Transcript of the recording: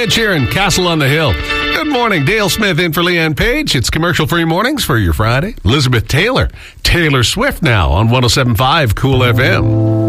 Ed Sheeran, Castle on the Hill. Good morning. Dale Smith in for Leanne Page. It's commercial-free mornings for your Friday. Elizabeth Taylor. Taylor Swift now on 107.5 Cool FM.